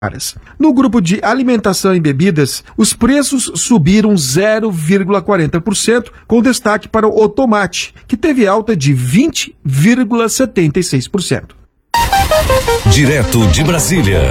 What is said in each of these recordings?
No grupo de alimentação e bebidas, os preços subiram 0,40%, com destaque para o tomate, que teve alta de 20,76%. Direto de Brasília.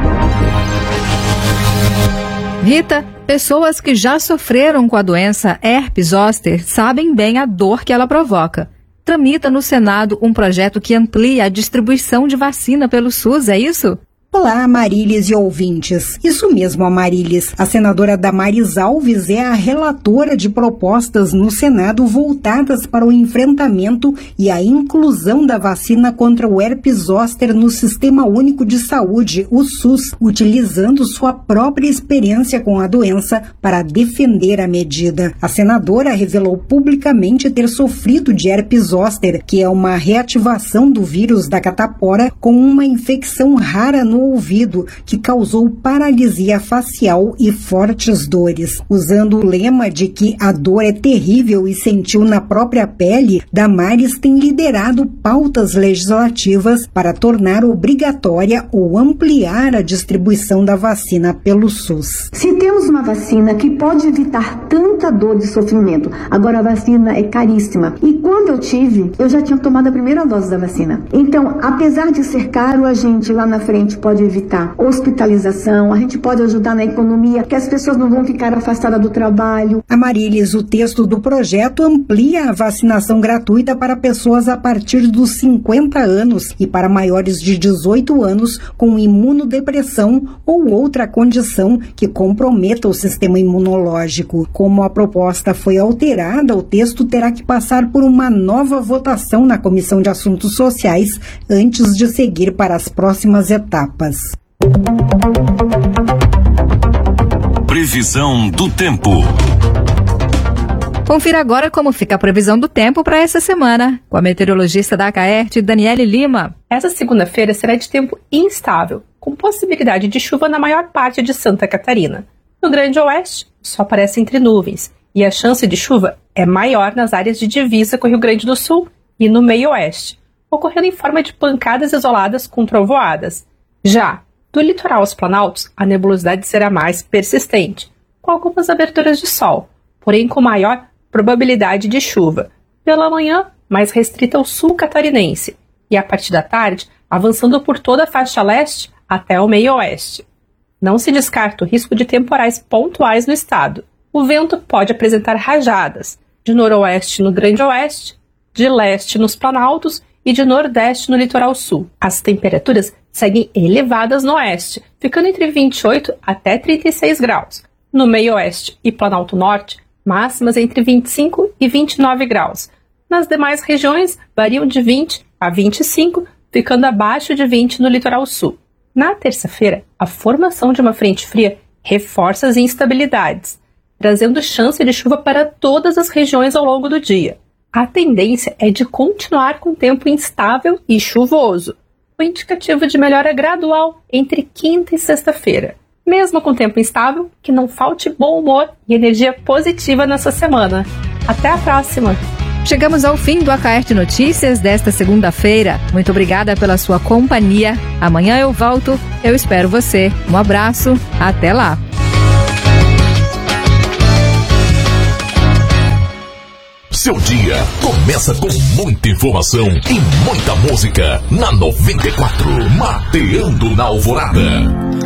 Rita, pessoas que já sofreram com a doença herpes zoster sabem bem a dor que ela provoca. Tramita no Senado um projeto que amplia a distribuição de vacina pelo SUS, é isso? Olá, Amarilis e ouvintes. Isso mesmo, Amarilis. A senadora Damares Alves é a relatora de propostas no Senado voltadas para o enfrentamento e a inclusão da vacina contra o herpes zoster no Sistema Único de Saúde, o SUS, utilizando sua própria experiência com a doença para defender a medida. A senadora revelou publicamente ter sofrido de herpes zoster, que é uma reativação do vírus da catapora com uma infecção rara no ouvido, que causou paralisia facial e fortes dores. Usando o lema de que a dor é terrível e sentiu na própria pele, Damares tem liderado pautas legislativas para tornar obrigatória ou ampliar a distribuição da vacina pelo SUS. Se temos uma vacina que pode evitar tanta dor e sofrimento, agora a vacina é caríssima. E quando eu tive, eu já tinha tomado a primeira dose da vacina. Então, apesar de ser caro, a gente lá na frente pode evitar hospitalização, a gente pode ajudar na economia, que as pessoas não vão ficar afastadas do trabalho. Amarilis, o texto do projeto amplia a vacinação gratuita para pessoas a partir dos 50 anos e para maiores de 18 anos com imunodepressão ou outra condição que comprometa o sistema imunológico. Como a proposta foi alterada, o texto terá que passar por uma nova votação na Comissão de Assuntos Sociais antes de seguir para as próximas etapas. Previsão do tempo. Confira agora como fica a previsão do tempo para essa semana, com a meteorologista da Acaerte, Daniele Lima. Essa segunda-feira será de tempo instável, com possibilidade de chuva na maior parte de Santa Catarina. No Grande Oeste, o sol aparece entre nuvens, e a chance de chuva é maior nas áreas de divisa com o Rio Grande do Sul e no meio oeste, ocorrendo em forma de pancadas isoladas com trovoadas. Já do litoral aos planaltos, a nebulosidade será mais persistente, com algumas aberturas de sol, porém com maior probabilidade de chuva. Pela manhã, mais restrita ao sul catarinense, e a partir da tarde, avançando por toda a faixa leste até o meio oeste. Não se descarta o risco de temporais pontuais no estado. O vento pode apresentar rajadas, de noroeste no Grande Oeste, de leste nos planaltos e de nordeste no litoral sul. As temperaturas seguem elevadas no oeste, ficando entre 28 até 36 graus. No meio oeste e planalto norte, máximas entre 25 e 29 graus. Nas demais regiões, variam de 20 a 25, ficando abaixo de 20 no litoral sul. Na terça-feira, a formação de uma frente fria reforça as instabilidades, trazendo chance de chuva para todas as regiões ao longo do dia. A tendência é de continuar com tempo instável e chuvoso, o indicativo de melhora gradual entre quinta e sexta-feira. Mesmo com tempo instável, que não falte bom humor e energia positiva nessa semana. Até a próxima! Chegamos ao fim do Acaerte Notícias desta segunda-feira. Muito obrigada pela sua companhia. Amanhã eu volto. Eu espero você. Um abraço. Até lá. Seu dia começa com muita informação e muita música na 94, Mateando na Alvorada.